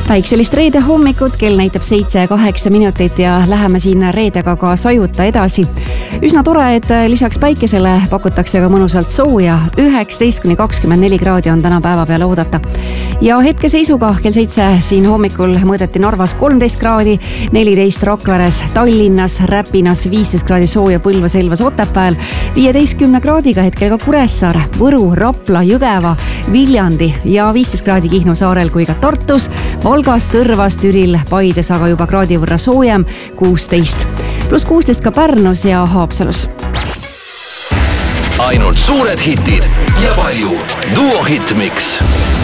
Päikselist reede hommikut, kell näitab 7:08 minutit ja läheme siin reedega ka sajuta edasi. Üsna tore, et lisaks päikesele pakutakse ka mõnusalt sooja. 19-24 kraadi on täna päeva peale oodata. Ja hetke seisuga kell 7 siin hommikul mõõdeti Narvas 13 kraadi, 14 Rakveres, Tallinnas, Räpinas 15 kraadi sooja, Põlvas, Elvas, Otepääl, 15 kraadiga hetkel ka Kuressaare, Võru, Rapla, Jõgeva, Viljandi ja 15 kraadi Kihnu saarel kui ka Tartus, Valgas, Tõrvas, Türil, Paides aga juba kraadi võrra soojem, 16. Pluss 16 ka Pärnus ja Haapsalus. Ainult suured hitid ja palju Duo Hitmix.